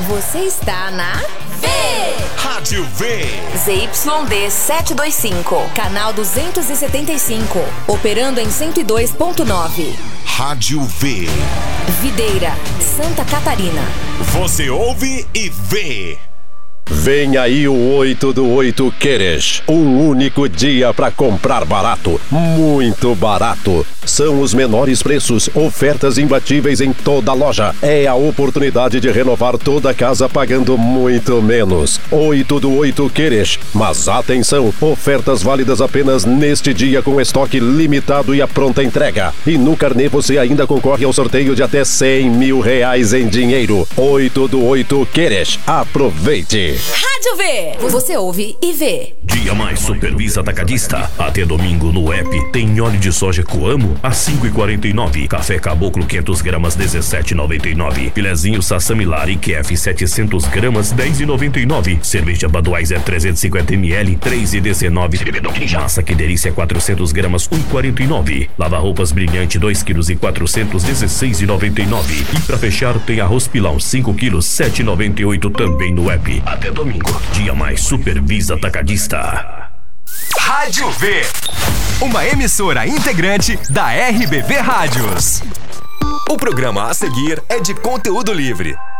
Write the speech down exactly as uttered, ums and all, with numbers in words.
Você está na V! Rádio V! Z Y D setecentos e vinte e cinco, canal duzentos e setenta e cinco, operando em cento e dois ponto nove. Rádio V. Videira, Santa Catarina. Você ouve e vê. Vem aí o oito do oito Queres. Um único dia para comprar barato, muito barato. São os menores preços, ofertas imbatíveis em toda a loja. É a oportunidade de renovar toda a casa pagando muito menos. oito do oito Queres. Mas atenção, ofertas válidas apenas neste dia com estoque limitado e a pronta entrega. E no carnê você ainda concorre ao sorteio de até cem mil reais em dinheiro. oito do oito Queres. Aproveite! Rádio V! Você ouve e vê. Dia mais Supervisa Atacadista. Até domingo no app tem óleo de soja Coamo a cinco e quarenta e nove. Café Caboclo quinhentas gramas dezessete e noventa e nove. Filezinho Sassamilari I Q F setecentas gramas dez e noventa e nove. Cerveja Budweiser trezentos e cinquenta mililitros três e dezenove. Massa Que Delícia quatrocentas gramas um e quarenta e nove. Lava roupas Brilhante dois quilos e quatrocentos dezesseis e noventa e nove. E pra fechar tem arroz Pilão cinco quilos sete e noventa e oito também no app. Até domingo, dia mais Supervisa Atacadista. Rádio V, uma emissora integrante da R B V Rádios. O programa a seguir é de conteúdo livre.